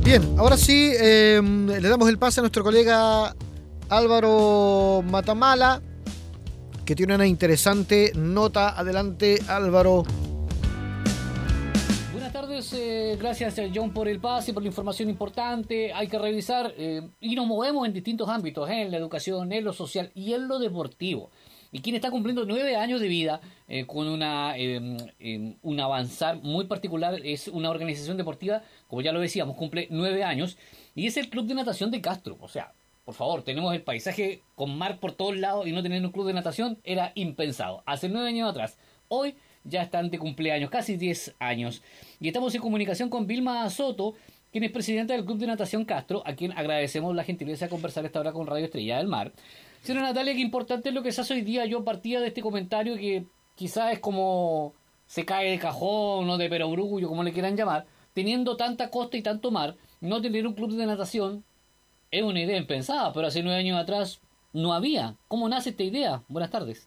Bien, ahora sí, le damos el pase a nuestro colega Álvaro Matamala, que tiene una interesante nota. Adelante, Álvaro. Buenas tardes, gracias John por el pase, por la información importante. Hay que revisar y nos movemos en distintos ámbitos, en la educación, en lo social y en lo deportivo. Y quien está cumpliendo 9 años de vida con un avanzar muy particular es una organización deportiva, como ya lo decíamos, cumple 9 años y es el Club de Natación de Castro. O sea, por favor, tenemos el paisaje con mar por todos lados y no tener un club de natación era impensado. Hace 9 años atrás. Hoy ya están de cumpleaños, casi 10 años. Y estamos en comunicación con Vilma Soto, quien es presidenta del Club de Natación Castro, a quien agradecemos la gentileza de conversar esta hora con Radio Estrella del Mar. Señora Natalia, qué importante es lo que se hace hoy día. Yo partía de este comentario que quizás es como se cae de cajón o de perogrullo, como le quieran llamar. Teniendo tanta costa y tanto mar, no tener un club de natación es una idea impensada, pero hace 9 años atrás no había. ¿Cómo nace esta idea? Buenas tardes.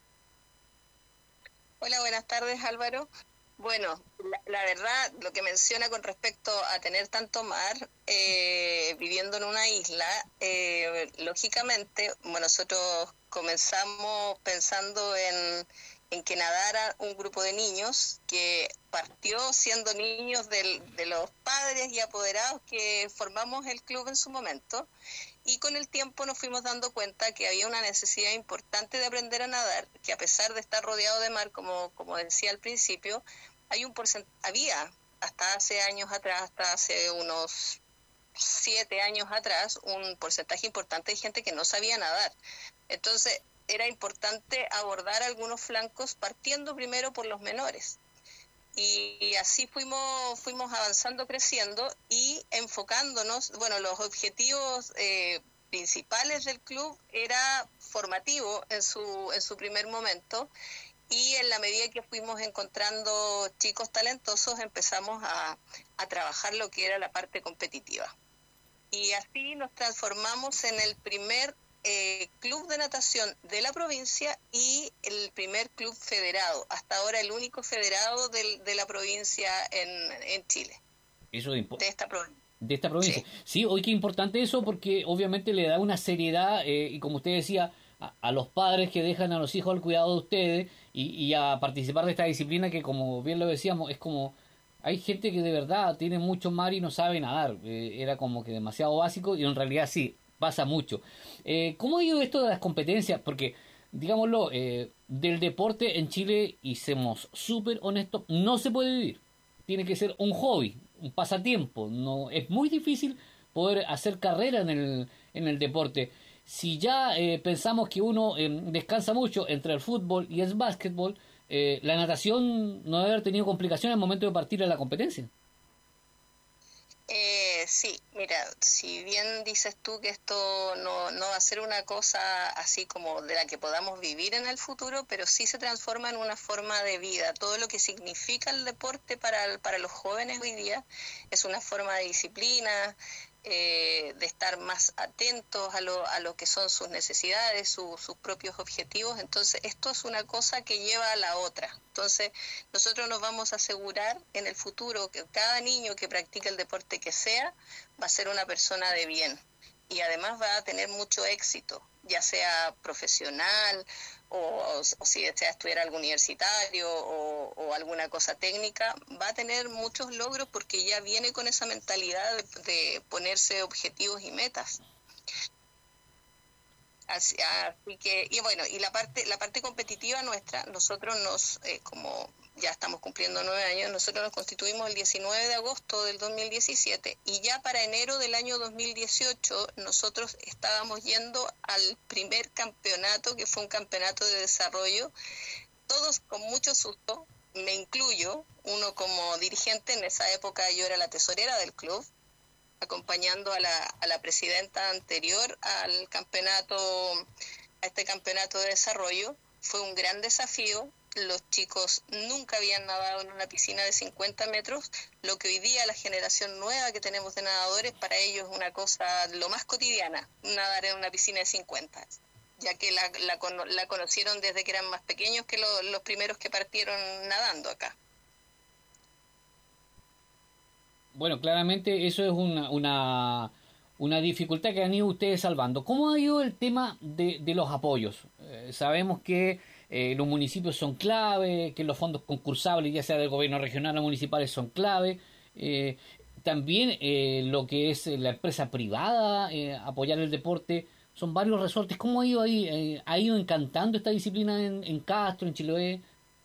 Hola, buenas tardes, Álvaro. Bueno, la verdad, lo que menciona con respecto a tener tanto mar, viviendo en una isla, lógicamente, bueno, nosotros comenzamos pensando en que nadara un grupo de niños que partió siendo niños de los padres y apoderados que formamos el club en su momento. Y con el tiempo nos fuimos dando cuenta que había una necesidad importante de aprender a nadar, que a pesar de estar rodeado de mar, como decía al principio, había hasta hace años atrás, hasta hace unos 7 años atrás, un porcentaje importante de gente que no sabía nadar. Entonces era importante abordar algunos flancos partiendo primero por los menores. Y así fuimos avanzando, creciendo y enfocándonos. Bueno, los objetivos principales del club era formativo en su primer momento, y en la medida que fuimos encontrando chicos talentosos empezamos a trabajar lo que era la parte competitiva. Y así nos transformamos en el primer club de natación de la provincia y el primer club federado, hasta ahora el único federado de la provincia en Chile. Eso de esta provincia. De esta provincia. Sí, hoy qué importante eso, porque obviamente le da una seriedad y como usted decía, a los padres que dejan a los hijos al cuidado de ustedes y a participar de esta disciplina que, como bien lo decíamos, es como... Hay gente que de verdad tiene mucho mar y no sabe nadar. Era como que demasiado básico y en realidad sí, pasa mucho. ¿Cómo ha ido esto de las competencias? Porque, digámoslo, del deporte en Chile, y seamos súper honestos, no se puede vivir. Tiene que ser un hobby, un pasatiempo. No, es muy difícil poder hacer carrera en el deporte. Si ya pensamos que uno descansa mucho entre el fútbol y el básquetbol, la natación no debe haber tenido complicaciones al momento de partir a la competencia. Sí, mira, si bien dices tú que esto no va a ser una cosa así como de la que podamos vivir en el futuro, pero sí se transforma en una forma de vida. Todo lo que significa el deporte para los jóvenes hoy día es una forma de disciplina, de estar más atentos a lo que son sus necesidades, sus propios objetivos. Entonces esto es una cosa que lleva a la otra. Entonces nosotros nos vamos a asegurar en el futuro que cada niño que practique el deporte que sea va a ser una persona de bien y además va a tener mucho éxito, ya sea profesional o si desea estudiar algo universitario o alguna cosa técnica, va a tener muchos logros porque ya viene con esa mentalidad de ponerse objetivos y metas. Así que, y bueno, y la parte competitiva nuestra, nosotros como ya estamos cumpliendo 9 años, nosotros nos constituimos el 19 de agosto del 2017 y ya para enero del año 2018 nosotros estábamos yendo al primer campeonato, que fue un campeonato de desarrollo, todos con mucho susto, me incluyo, uno como dirigente. En esa época yo era la tesorera del club, acompañando a la presidenta anterior a este campeonato de desarrollo. Fue un gran desafío. Los chicos nunca habían nadado en una piscina de 50 metros, lo que hoy día la generación nueva que tenemos de nadadores, para ellos es una cosa lo más cotidiana, nadar en una piscina de 50, ya que la conocieron desde que eran más pequeños que los primeros que partieron nadando acá. Bueno, claramente eso es una dificultad que han ido ustedes salvando. ¿Cómo ha ido el tema de los apoyos? Sabemos que los municipios son clave, que los fondos concursables, ya sea del gobierno regional o municipales, son clave. Eh, También lo que es la empresa privada, apoyar el deporte, son varios resortes. ¿Cómo ha ido ahí? ¿Ha ido encantando esta disciplina en Castro, en Chiloé?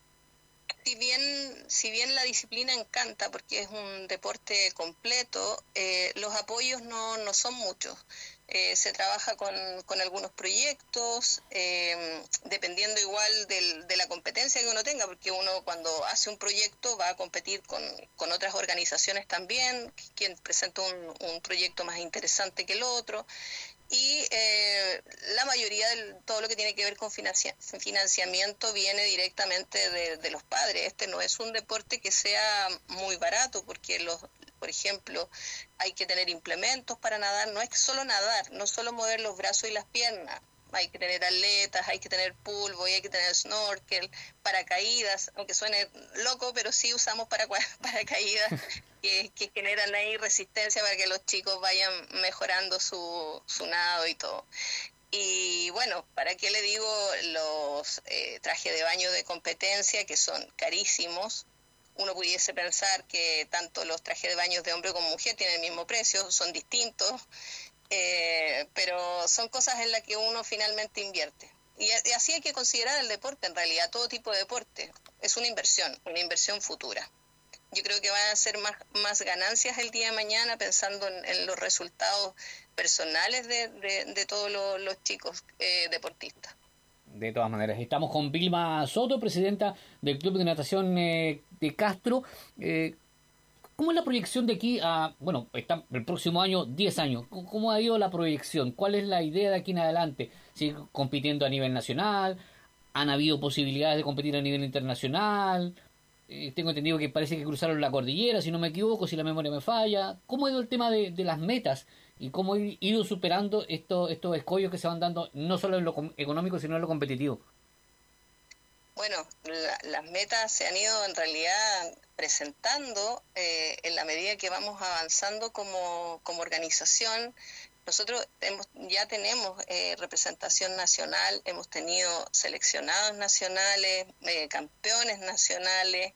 Si bien la disciplina encanta porque es un deporte completo, los apoyos no son muchos. Se trabaja con algunos proyectos, dependiendo igual de la competencia que uno tenga, porque uno cuando hace un proyecto va a competir con otras organizaciones también, quien presenta un proyecto más interesante que el otro. Y la mayoría de todo lo que tiene que ver con financiamiento viene directamente de los padres. Este no es un deporte que sea muy barato, porque por ejemplo, hay que tener implementos para nadar. No es solo nadar, no solo mover los brazos y las piernas. Hay que tener atletas, hay que tener pulvo, hay que tener snorkel, paracaídas, aunque suene loco, pero sí usamos paracaídas que generan ahí resistencia para que los chicos vayan mejorando su nado y todo. Y bueno, ¿para qué le digo los trajes de baño de competencia, que son carísimos? Uno pudiese pensar que tanto los trajes de baño de hombre como mujer tienen el mismo precio, son distintos, pero son cosas en las que uno finalmente invierte. Y así hay que considerar el deporte, en realidad, todo tipo de deporte. Es una inversión futura. Yo creo que van a ser más ganancias el día de mañana pensando en los resultados personales de todos los chicos deportistas. De todas maneras, estamos con Vilma Soto, presidenta del Club de Natación de Castro. ¿Cómo es la proyección de aquí a, bueno, está el próximo año, 10 años? ¿Cómo ha ido la proyección? ¿Cuál es la idea de aquí en adelante? ¿Sigue compitiendo a nivel nacional? ¿Han habido posibilidades de competir a nivel internacional? Tengo entendido que parece que cruzaron la cordillera, si no me equivoco, si la memoria me falla. ¿Cómo ha ido el tema de las metas y cómo ha ido superando estos escollos que se van dando, no solo en lo económico, sino en lo competitivo? Bueno, las metas se han ido en realidad presentando en la medida que vamos avanzando como organización. Nosotros ya tenemos representación nacional, hemos tenido seleccionados nacionales, campeones nacionales,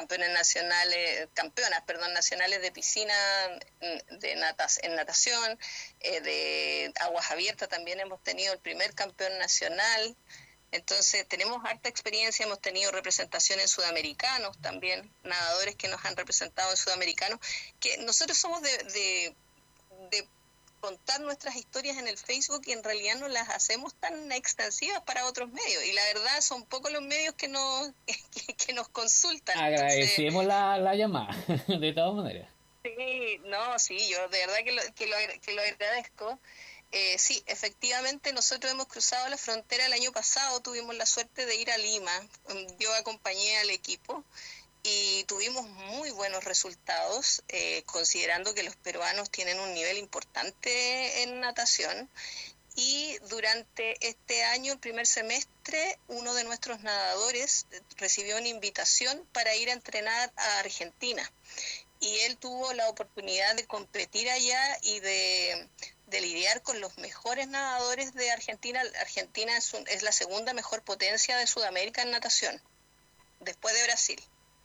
campeonas nacionales de piscina, en natación, de aguas abiertas también hemos tenido el primer campeón nacional. Entonces tenemos harta experiencia, hemos tenido representación en sudamericanos también, nadadores que nos han representado en sudamericanos, que nosotros somos de contar nuestras historias en el Facebook y en realidad no las hacemos tan extensivas para otros medios, y la verdad son pocos los medios que nos consultan. Agradecemos la llamada, de todas maneras. Sí, yo de verdad que lo agradezco. Sí, efectivamente nosotros hemos cruzado la frontera el año pasado, tuvimos la suerte de ir a Lima, yo acompañé al equipo y tuvimos muy buenos resultados, considerando que los peruanos tienen un nivel importante en natación. Y durante este año, el primer semestre, uno de nuestros nadadores recibió una invitación para ir a entrenar a Argentina. Y él tuvo la oportunidad de competir allá y de lidiar con los mejores nadadores de Argentina. Argentina es la segunda mejor potencia de Sudamérica en natación, después de Brasil.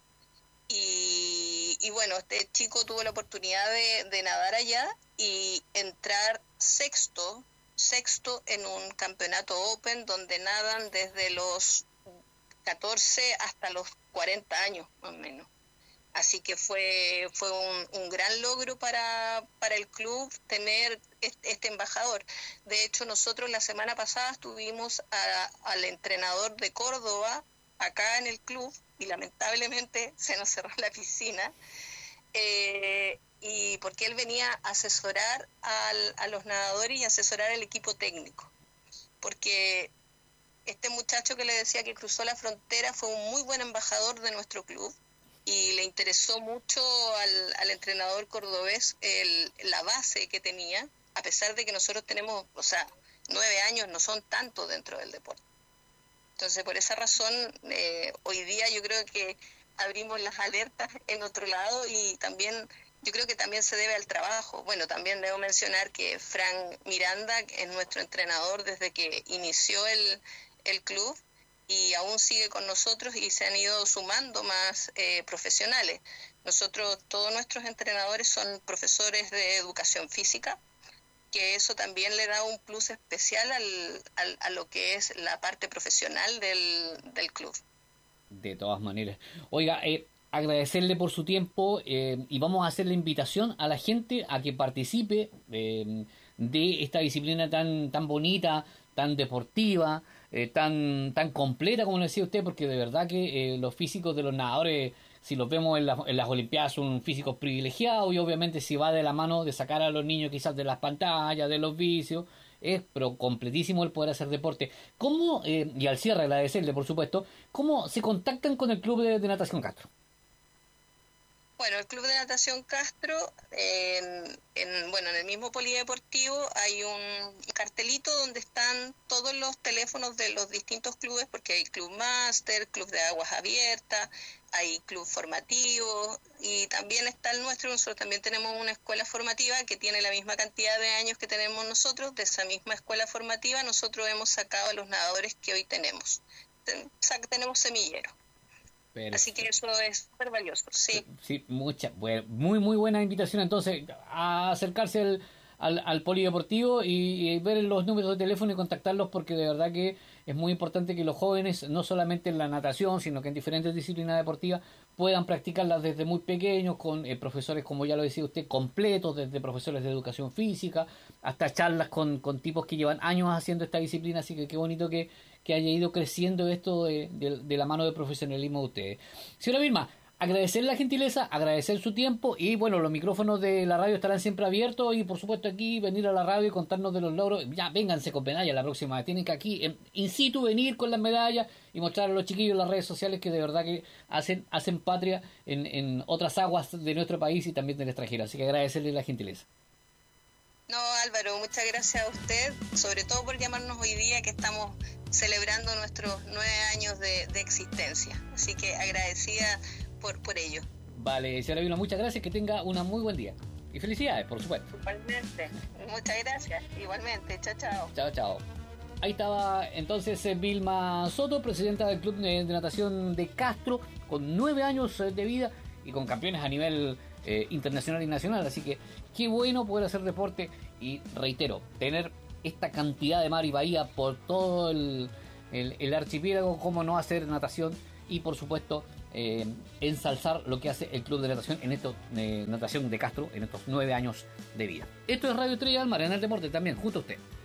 Y bueno, este chico tuvo la oportunidad de nadar allá y entrar sexto en un campeonato open donde nadan desde los 14 hasta los 40 años más o menos. Así que fue un gran logro para el club tener este embajador. De hecho, nosotros la semana pasada estuvimos al entrenador de Córdoba acá en el club y lamentablemente se nos cerró la piscina, y porque él venía a asesorar a los nadadores y asesorar al equipo técnico. Porque este muchacho que le decía que cruzó la frontera fue un muy buen embajador de nuestro club y le interesó mucho al entrenador cordobés la base que tenía, a pesar de que nosotros tenemos, 9 años no son tanto dentro del deporte. Entonces, por esa razón, hoy día yo creo que abrimos las alertas en otro lado y también yo creo que también se debe al trabajo. Bueno, también debo mencionar que Frank Miranda es nuestro entrenador desde que inició el club y aún sigue con nosotros y se han ido sumando más profesionales. Nosotros, todos nuestros entrenadores son profesores de educación física, que eso también le da un plus especial a lo que es la parte profesional del club. De todas maneras. Oiga, agradecerle por su tiempo y vamos a hacer la invitación a la gente a que participe de esta disciplina tan bonita, tan deportiva, tan completa como le decía usted, porque de verdad que los físicos de los nadadores, si los vemos en las Olimpiadas, son físicos privilegiados y obviamente si va de la mano de sacar a los niños quizás de las pantallas, de los vicios, es pero completísimo el poder hacer deporte. ¿Cómo, y al cierre agradecerle por supuesto, cómo se contactan con el Club de Natación Castro? Bueno, el Club de Natación Castro, en el mismo polideportivo hay un cartelito donde están todos los teléfonos de los distintos clubes, porque hay Club Máster, Club de Aguas Abiertas, hay Club Formativo y también está el nuestro. Nosotros también tenemos una escuela formativa que tiene la misma cantidad de años que tenemos nosotros. De esa misma escuela formativa nosotros hemos sacado a los nadadores que hoy tenemos. Tenemos semillero. Perfecto. Así que eso es súper valioso, sí. Sí, muy buena invitación entonces a acercarse al polideportivo y ver los números de teléfono y contactarlos, porque de verdad que es muy importante que los jóvenes, no solamente en la natación, sino que en diferentes disciplinas deportivas, puedan practicarlas desde muy pequeños, con profesores, como ya lo decía usted, completos, desde profesores de educación física, hasta charlas con tipos que llevan años haciendo esta disciplina, así que qué bonito que haya ido creciendo esto de la mano de profesionalismo de ustedes. Señora Vilma, agradecer la gentileza, agradecer su tiempo y bueno, los micrófonos de la radio estarán siempre abiertos y por supuesto aquí venir a la radio y contarnos de los logros. Ya, vénganse con medallas la próxima vez. Tienen que aquí in situ venir con las medallas y mostrar a los chiquillos en las redes sociales que de verdad que hacen patria en otras aguas de nuestro país y también del extranjero. Así que agradecerle la gentileza. No, Álvaro, muchas gracias a usted, sobre todo por llamarnos hoy día que estamos celebrando nuestros 9 años de existencia. Así que agradecida por ello. Vale, señora Vilma, muchas gracias, que tenga un muy buen día. Y felicidades, por supuesto. Igualmente, muchas gracias, igualmente, chao. Chao. Ahí estaba entonces Vilma Soto, presidenta del Club de Natación de Castro, con 9 años de vida y con campeones a nivel internacional y nacional, así que qué bueno poder hacer deporte y reitero, tener esta cantidad de mar y bahía por todo el archipiélago, cómo no hacer natación y por supuesto ensalzar lo que hace el Club de Natación Natación de Castro en estos 9 años de vida. Esto es Radio Estrella del Mar, en el deporte también, justo usted.